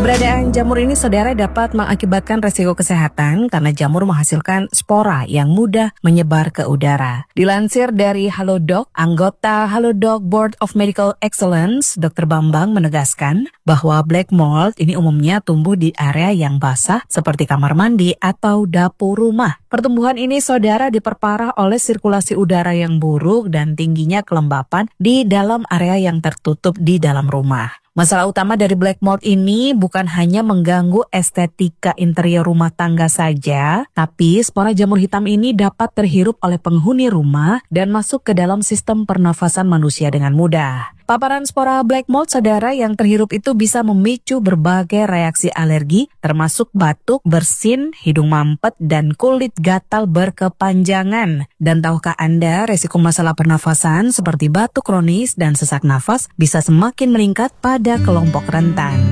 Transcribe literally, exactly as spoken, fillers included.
Keberadaan jamur ini saudara dapat mengakibatkan resiko kesehatan karena jamur menghasilkan spora yang mudah menyebar ke udara. Dilansir dari Halodoc, anggota Halodoc Board of Medical Excellence, dokter Bambang menegaskan bahwa black mold ini umumnya tumbuh di area yang basah seperti kamar mandi atau dapur rumah. Pertumbuhan ini saudara diperparah oleh sirkulasi udara yang buruk dan tingginya kelembapan di dalam area yang tertutup di dalam rumah. Masalah utama dari black mold ini bukan hanya mengganggu estetika interior rumah tangga saja, tapi spora jamur hitam ini dapat terhirup oleh penghuni rumah dan masuk ke dalam sistem pernafasan manusia dengan mudah. Paparan spora black mold saudara yang terhirup itu bisa memicu berbagai reaksi alergi, termasuk batuk, bersin, hidung mampet, dan kulit gatal berkepanjangan. Dan tahukah Anda resiko masalah pernafasan seperti batuk kronis dan sesak nafas bisa semakin meningkat pada kelompok rentan.